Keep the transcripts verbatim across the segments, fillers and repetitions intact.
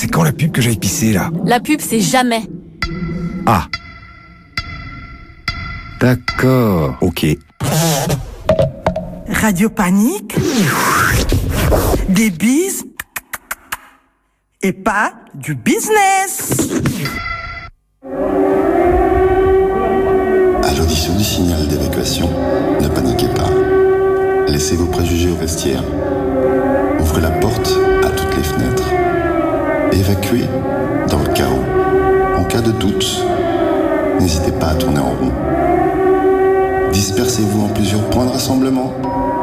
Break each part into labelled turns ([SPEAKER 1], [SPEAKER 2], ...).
[SPEAKER 1] C'est quand la pub que j'aille pisser, là?
[SPEAKER 2] La pub, c'est jamais.
[SPEAKER 1] Ah. D'accord, ok.
[SPEAKER 3] Radio Panique, des bises et pas du business.
[SPEAKER 4] À l'audition du signal d'évacuation, ne paniquez pas. Laissez vos préjugés au vestiaire. Ouvrez la porte à toutes les fenêtres. Évacuez dans le chaos. En cas de doute, n'hésitez pas à tourner en rond. Dispersez-vous en plusieurs points de rassemblement.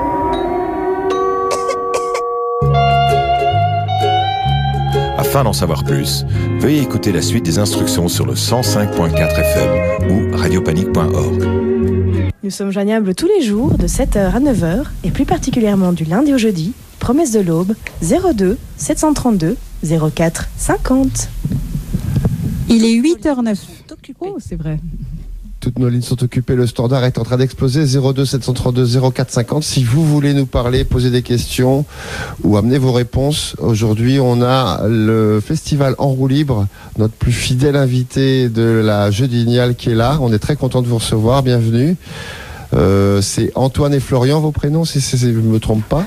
[SPEAKER 5] Afin d'en savoir plus, veuillez écouter la suite des instructions sur le cent cinq virgule quatre F M ou radiopanique point org.
[SPEAKER 6] Nous sommes joignables tous les jours de sept heures à neuf heures et plus particulièrement du lundi au jeudi. Promesse de l'aube, zéro deux sept cent trente-deux zéro quatre cinquante.
[SPEAKER 7] Il est huit heures zéro neuf. Oh, c'est vrai.
[SPEAKER 8] Toutes nos lignes sont occupées, le standard est en train d'exploser, zéro deux sept cent trente-deux zéro quatre cinquante. Si vous voulez nous parler, poser des questions ou amener vos réponses, aujourd'hui on a le festival En Roue Libre, notre plus fidèle invité de la Jeudiniale qui est là. On est très content de vous recevoir, bienvenue. Euh, c'est Antoine et Florian vos prénoms, si, si, si je ne me trompe pas.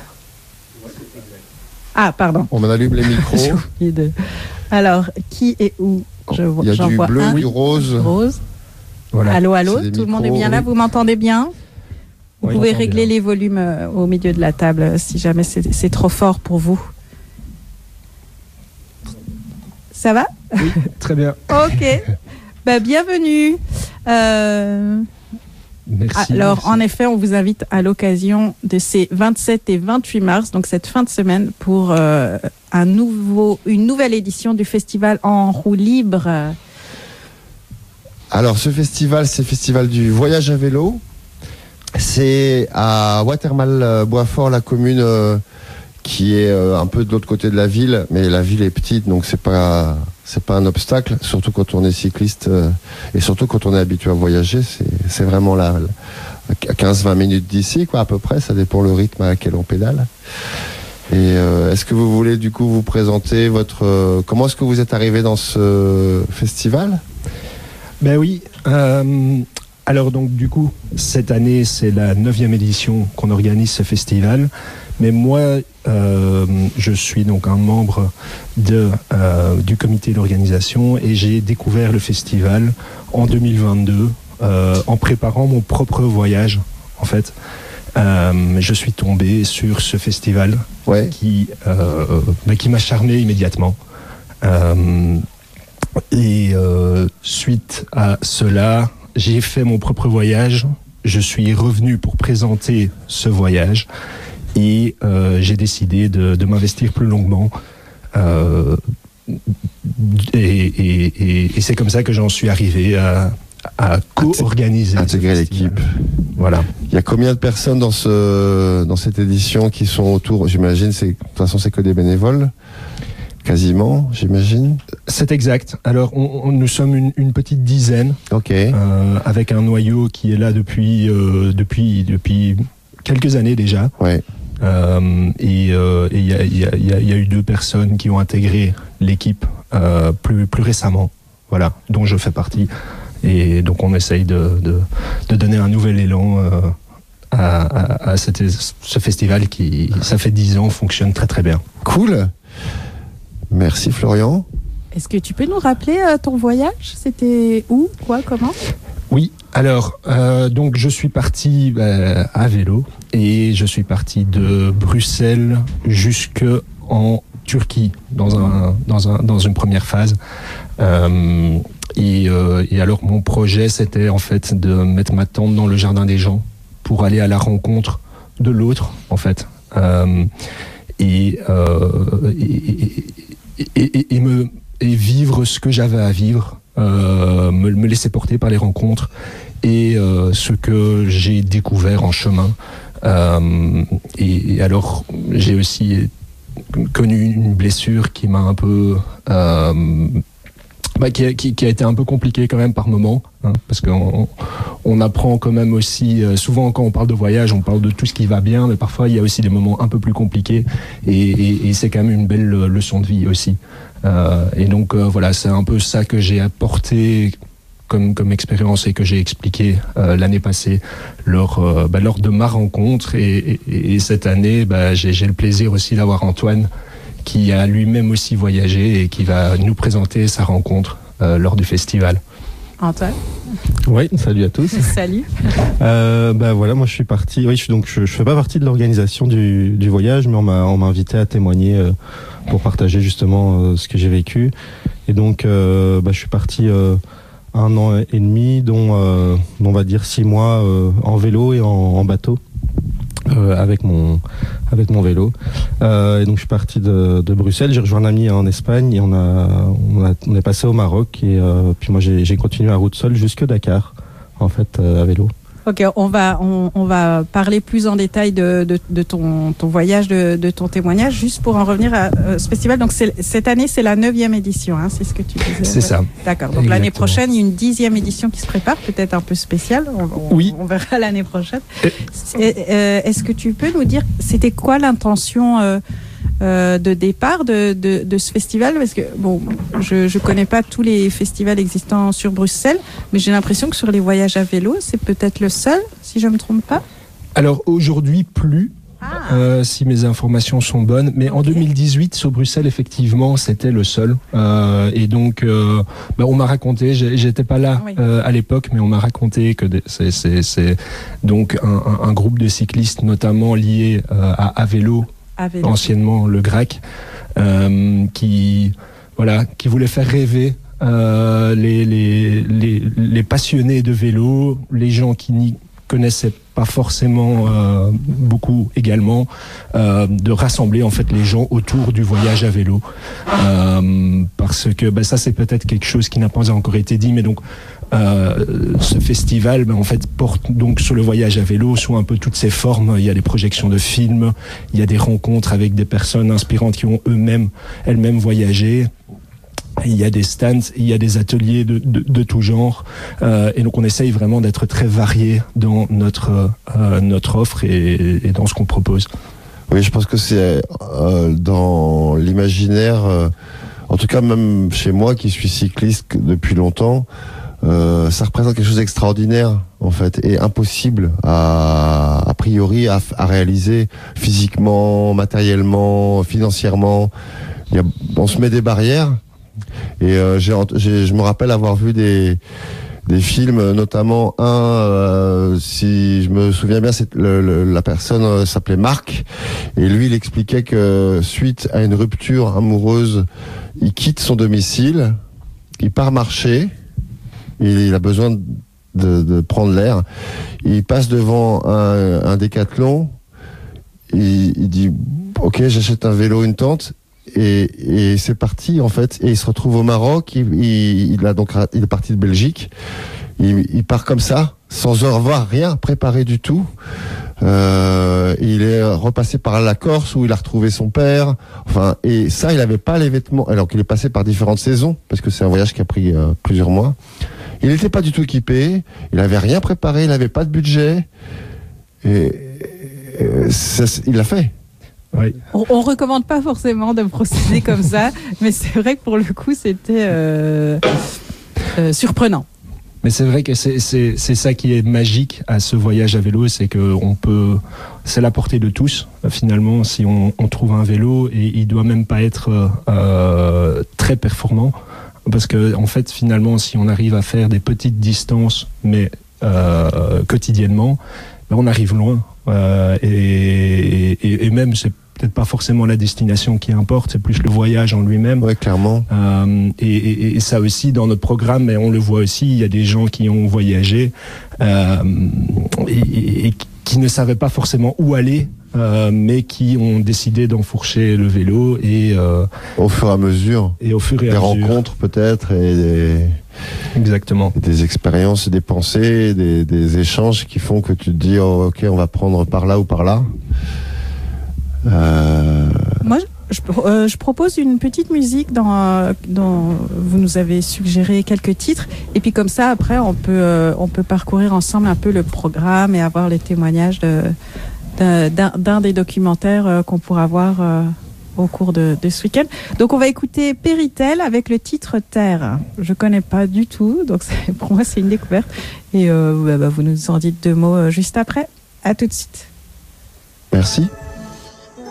[SPEAKER 7] Ah, pardon.
[SPEAKER 8] On allume les micros.
[SPEAKER 7] Alors, qui et où? Je vois,
[SPEAKER 8] Il y a
[SPEAKER 7] j'en
[SPEAKER 8] du
[SPEAKER 7] vois
[SPEAKER 8] bleu,
[SPEAKER 7] un.
[SPEAKER 8] du rose.
[SPEAKER 7] Rose.
[SPEAKER 8] Voilà.
[SPEAKER 7] Allô, allô,
[SPEAKER 8] C'est des
[SPEAKER 7] tout le monde est
[SPEAKER 8] micros,
[SPEAKER 7] bien là,
[SPEAKER 8] oui.
[SPEAKER 7] vous m'entendez bien? Vous
[SPEAKER 9] Oui,
[SPEAKER 7] pouvez
[SPEAKER 9] on
[SPEAKER 7] régler
[SPEAKER 9] bien.
[SPEAKER 7] les volumes euh, au milieu de la table euh, si jamais c'est, c'est trop fort pour vous. Ça va?
[SPEAKER 9] Oui, très bien.
[SPEAKER 7] Ok. Bah, bienvenue. Euh,
[SPEAKER 9] Merci.
[SPEAKER 7] alors,
[SPEAKER 9] merci.
[SPEAKER 7] en effet, on vous invite à l'occasion de ces vingt-sept et vingt-huit mars, donc cette fin de semaine, pour euh, un nouveau, une nouvelle édition du festival En Roue Libre.
[SPEAKER 8] Alors, ce festival, c'est le festival du voyage à vélo. C'est à Watermal-Boisfort, la commune euh, qui est euh, un peu de l'autre côté de la ville, mais la ville est petite, donc c'est pas c'est pas un obstacle, surtout quand on est cycliste euh, et surtout quand on est habitué à voyager. C'est, c'est vraiment là, à quinze à vingt minutes d'ici, quoi, à peu près. Ça dépend le rythme à laquelle on pédale. Et euh, est-ce que vous voulez du coup vous présenter votre euh, comment est-ce que vous êtes arrivé dans ce festival?
[SPEAKER 9] Ben oui. Euh, alors donc du coup, cette année, c'est la neuvième édition qu'on organise ce festival. Mais moi, euh, je suis donc un membre de, euh, du comité d'organisation et j'ai découvert le festival en deux mille vingt-deux euh, en préparant mon propre voyage, en fait. Euh, je suis tombé sur ce festival
[SPEAKER 8] ouais.
[SPEAKER 9] qui, euh, bah, qui m'a charmé immédiatement. Euh, Et euh, suite à cela, j'ai fait mon propre voyage. Je suis revenu pour présenter ce voyage et euh, j'ai décidé de, de m'investir plus longuement. Euh, et, et, et, et c'est comme ça que j'en suis arrivé à, à co-organiser.
[SPEAKER 8] Intégrer l'équipe.
[SPEAKER 9] Voilà.
[SPEAKER 8] Il y a combien de personnes dans ce dans cette édition qui sont autour? J'imagine, c'est de toute façon c'est que des bénévoles. Quasiment, j'imagine.
[SPEAKER 9] C'est exact. Alors, on, on, nous sommes une, une petite dizaine,
[SPEAKER 8] ok,
[SPEAKER 9] euh, avec un noyau qui est là depuis euh, depuis depuis quelques années déjà.
[SPEAKER 8] Ouais.
[SPEAKER 9] Euh, et il euh, y, a, y, a, y, a, y a eu deux personnes qui ont intégré l'équipe euh, plus plus récemment. Voilà, dont je fais partie. Et donc, on essaye de de, de donner un nouvel élan. Euh, à, à, à cette, ce festival qui, ça fait dix ans, fonctionne très très bien.
[SPEAKER 8] Cool. Merci Florian.
[SPEAKER 7] Est-ce que tu peux nous rappeler euh, ton voyage? C'était où? Quoi? Comment?
[SPEAKER 9] Oui, alors, euh, donc je suis parti euh, à vélo et je suis parti de Bruxelles jusque en Turquie dans, un, dans, un, dans une première phase. Euh, et, euh, et alors mon projet, c'était en fait de mettre ma tente dans le jardin des gens pour aller à la rencontre de l'autre, en fait. Euh, et, euh, et, et, et, et, me, et vivre ce que j'avais à vivre, euh, me, me laisser porter par les rencontres et euh, ce que j'ai découvert en chemin. Euh, et, et alors, j'ai aussi connu une blessure qui m'a un peu... Euh, bah, qui, a, qui, qui a été un peu compliquée quand même par moments, hein, parce qu'on on apprend quand même aussi, euh, souvent quand on parle de voyage, on parle de tout ce qui va bien, mais parfois il y a aussi des moments un peu plus compliqués, et, et, et c'est quand même une belle leçon de vie aussi. Euh, et donc euh, voilà, c'est un peu ça que j'ai apporté comme, comme expérience et que j'ai expliqué euh, l'année passée lors, euh, bah, lors de ma rencontre, et, et, et cette année, bah, j'ai, j'ai le plaisir aussi d'avoir Antoine qui a lui-même aussi voyagé et qui va nous présenter sa rencontre euh, lors du festival.
[SPEAKER 7] Antoine.
[SPEAKER 2] Oui, salut à tous.
[SPEAKER 7] Salut.
[SPEAKER 2] Euh, ben voilà, moi je suis parti. Oui, je suis donc je, je fais pas partie de l'organisation du, du voyage, mais on m'a on m'a invité à témoigner euh, pour partager justement euh, ce que j'ai vécu. Et donc, euh, ben, je suis parti euh, un an et demi, dont euh, on va dire six mois euh, en vélo et en, en bateau. Euh, avec mon avec mon vélo euh, et donc je suis parti de, de Bruxelles, j'ai rejoint un ami en Espagne et on a on, a, on est passé au Maroc et euh, puis moi j'ai, j'ai continué la route seule jusque Dakar en fait euh, à vélo.
[SPEAKER 7] Ok, on va on, on va parler plus en détail de, de, de ton ton voyage, de, de ton témoignage, juste pour en revenir à euh, ce festival. Donc c'est, cette année c'est la neuvième édition, hein, c'est ce que tu disais.
[SPEAKER 9] C'est ça.
[SPEAKER 7] D'accord. Donc Exactement. L'année prochaine il y a une dixième édition qui se prépare, peut-être un peu spéciale. On, on,
[SPEAKER 9] oui.
[SPEAKER 7] On verra l'année prochaine. Et, euh, est-ce que tu peux nous dire c'était quoi l'intention euh, euh, de départ de, de, de ce festival? Parce que bon, je je connais pas tous les festivals existants sur Bruxelles, mais j'ai l'impression que sur les voyages à vélo, c'est peut-être le seul, si je me trompe pas.
[SPEAKER 9] Alors aujourd'hui plus.
[SPEAKER 7] Ah.
[SPEAKER 9] Euh, si mes informations sont bonnes, mais okay. En deux mille dix-huit sur Bruxelles effectivement c'était le seul euh, et donc euh, bah, on m'a raconté, j'étais pas là oui. euh, à l'époque, mais on m'a raconté que c'est, c'est, c'est donc un, un, un groupe de cyclistes notamment lié euh, à à vélo, à vélo, anciennement le Grec, euh, qui voilà qui voulait faire rêver euh, les, les les les passionnés de vélo, les gens qui n'y connaissaient pas forcément euh, beaucoup également, euh, de rassembler en fait les gens autour du voyage à vélo, euh, parce que bah, ça c'est peut-être quelque chose qui n'a pas encore été dit, mais donc euh, ce festival bah, en fait porte donc sur le voyage à vélo sous un peu toutes ses formes. Il y a des projections de films, il y a des rencontres avec des personnes inspirantes qui ont eux-mêmes elles-mêmes voyagé. Il y a des stands, il y a des ateliers de, de, de tout genre, euh, et donc on essaye vraiment d'être très varié dans notre euh, notre offre et, et dans ce qu'on propose.
[SPEAKER 8] Oui, je pense que c'est euh, dans l'imaginaire, euh, en tout cas même chez moi qui suis cycliste depuis longtemps, euh, ça représente quelque chose d'extraordinaire en fait et impossible à a priori à, à réaliser physiquement, matériellement, financièrement. Il y a, on se met des barrières. Et euh, j'ai, j'ai, je me rappelle avoir vu des des films, notamment un, euh, si je me souviens bien, c'est le, le, la personne euh, s'appelait Marc, et lui il expliquait que suite à une rupture amoureuse, il quitte son domicile, il part marcher, et il a besoin de, de prendre l'air, il passe devant un, un Décathlon, il, il dit ok, j'achète un vélo, une tente. Et, et c'est parti en fait, et il se retrouve au Maroc. Il, il, il a donc il est parti de Belgique. Il, il part comme ça, sans au revoir, rien préparé du tout. Euh, il est repassé par la Corse où il a retrouvé son père. Enfin, et ça, il avait pas les vêtements. Alors qu'il est passé par différentes saisons, parce que c'est un voyage qui a pris euh, plusieurs mois. Il n'était pas du tout équipé. Il avait rien préparé. Il n'avait pas de budget. Et, et ça, il l'a fait.
[SPEAKER 9] Oui.
[SPEAKER 7] On, on recommande pas forcément de procéder comme ça, mais c'est vrai que pour le coup c'était euh, euh, surprenant.
[SPEAKER 9] Mais c'est vrai que c'est, c'est, c'est ça qui est magique à ce voyage à vélo, c'est que on peut, c'est la portée de tous finalement. Si on, on trouve un vélo, et il doit même pas être euh, très performant, parce que en fait finalement si on arrive à faire des petites distances mais euh, quotidiennement, ben on arrive loin. Euh, et, et, et même c'est peut-être pas forcément la destination qui importe, c'est plus le voyage en lui-même.
[SPEAKER 8] Ouais, clairement.
[SPEAKER 9] Euh, et, et, et ça aussi dans notre programme, et on le voit aussi, il y a des gens qui ont voyagé euh, et, et qui ne savaient pas forcément où aller, euh, mais qui ont décidé d'enfourcher le vélo et euh,
[SPEAKER 8] au fur et à mesure.
[SPEAKER 9] Et au fur et
[SPEAKER 8] des
[SPEAKER 9] à mesure.
[SPEAKER 8] rencontres peut-être et des
[SPEAKER 9] exactement.
[SPEAKER 8] Des expériences, des pensées, des, des échanges qui font que tu te dis oh, ok, on va prendre par là ou par là. Euh...
[SPEAKER 7] Moi, je, euh, je propose une petite musique dans, euh, dont vous nous avez suggéré quelques titres. Et puis comme ça, après, on peut, euh, on peut parcourir ensemble un peu le programme et avoir les témoignages de, de, d'un, d'un des documentaires euh, qu'on pourra voir euh, au cours de, de ce week-end. Donc on va écouter Péritel avec le titre Terre. Je connais pas du tout, donc c'est, pour moi c'est une découverte. Et euh, bah, bah, vous nous en dites deux mots euh, juste après. À tout de suite.
[SPEAKER 8] Merci.